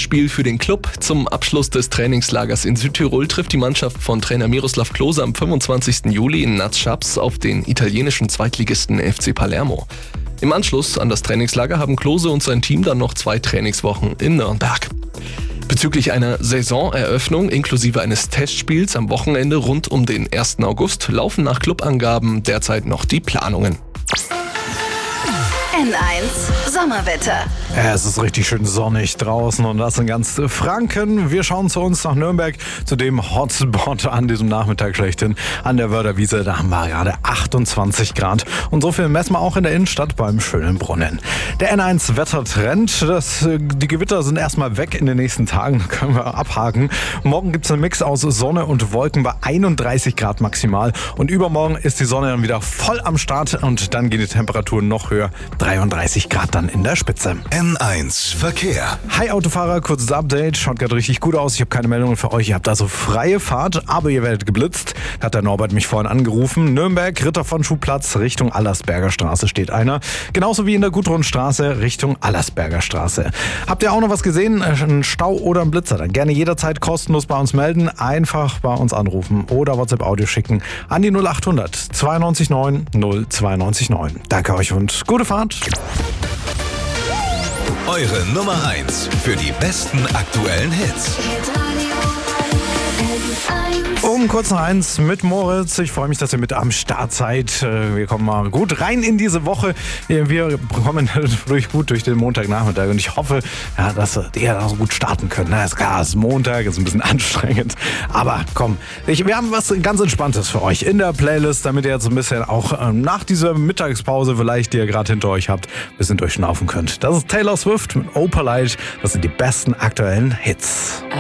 Testspiel für den Club. Zum Abschluss des Trainingslagers in Südtirol trifft die Mannschaft von Trainer Miroslav Klose am 25. Juli in Naz-Schabs auf den italienischen Zweitligisten FC Palermo. Im Anschluss an das Trainingslager haben Klose und sein Team dann noch 2 Trainingswochen in Nürnberg. Bezüglich einer Saisoneröffnung inklusive eines Testspiels am Wochenende rund um den 1. August laufen nach Clubangaben derzeit noch die Planungen. N1 Sommerwetter. Es ist richtig schön sonnig draußen und das in ganz Franken. Wir schauen zu uns nach Nürnberg, zu dem Hotspot an diesem Nachmittag schlechthin an der Wörderwiese. Da haben wir gerade 28 Grad und so viel messen wir auch in der Innenstadt beim schönen Brunnen. Der N1 Wettertrend, die Gewitter sind erstmal weg in den nächsten Tagen, können wir abhaken. Morgen gibt es einen Mix aus Sonne und Wolken bei 31 Grad maximal und übermorgen ist die Sonne dann wieder voll am Start und dann gehen die Temperaturen noch höher. 33 Grad dann in der Spitze. N1 Verkehr. Hi Autofahrer, kurzes Update. Schaut gerade richtig gut aus. Ich habe keine Meldungen für euch. Ihr habt also freie Fahrt, aber ihr werdet geblitzt. Hat der Norbert mich vorhin angerufen. Nürnberg, Ritter von Schuhplatz, Richtung Allersberger Straße steht einer. Genauso wie in der Gudrunstraße, Richtung Allersberger Straße. Habt ihr auch noch was gesehen? Einen Stau oder einen Blitzer? Dann gerne jederzeit kostenlos bei uns melden. Einfach bei uns anrufen oder WhatsApp-Audio schicken an die 0800 92 9 0299. Danke euch und gute Fahrt. Eure Nummer 1 für die besten aktuellen Hits. Um kurz nach 1 mit Moritz. Ich freue mich, dass ihr mit am Start seid. Wir kommen mal gut rein in diese Woche. Wir kommen gut durch den Montagnachmittag und ich hoffe, dass ihr da so gut starten könnt. Na, ist klar, es ist Montag, ist ein bisschen anstrengend. Aber komm, wir haben was ganz Entspanntes für euch in der Playlist, damit ihr jetzt ein bisschen auch nach dieser Mittagspause vielleicht, die ihr gerade hinter euch habt, ein bisschen durchschnaufen könnt. Das ist Taylor Swift mit Opalite. Das sind die besten aktuellen Hits.